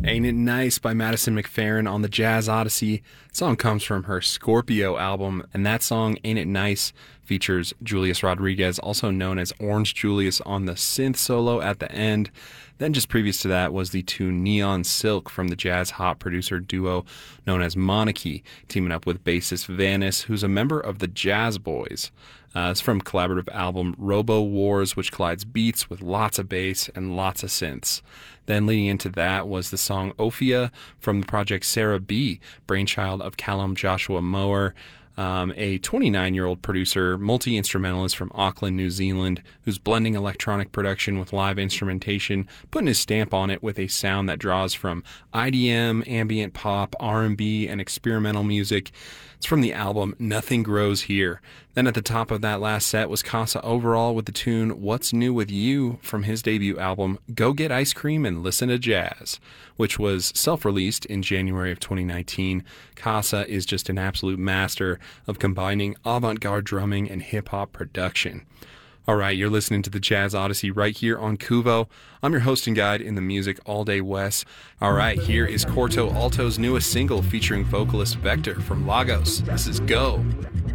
Ain't It Nice by Madison McFerrin on the Jazz Odyssey. The song comes from her Scorpio album, and that song, Ain't It Nice, features Julius Rodriguez, also known as Orange Julius, on the synth solo at the end. Then just previous to that was the tune Neon Silk from the jazz hop producer duo known as Monarchy, teaming up with bassist Vanis, who's a member of the Jazz Boys. It's from collaborative album Robo Wars, which collides beats with lots of bass and lots of synths. Then leading into that was the song Ophia from the project Sarah B., brainchild of Callum Joshua Mower, a 29-year-old producer, multi-instrumentalist from Auckland, New Zealand, who's blending electronic production with live instrumentation, putting his stamp on it with a sound that draws from IDM, ambient pop, R&B, and experimental music. It's from the album Nothing Grows Here. Then at the top of that last set was Casa Overall with the tune What's New With You from his debut album Go Get Ice Cream and Listen to Jazz, which was self-released in January of 2019. Casa is just an absolute master of combining avant-garde drumming and hip-hop production. All right, you're listening to the Jazz Odyssey right here on Kuvo. I'm your host and guide in the music all day, Wes. All right, here is Corto Alto's newest single featuring vocalist Vector from Lagos. This is Go.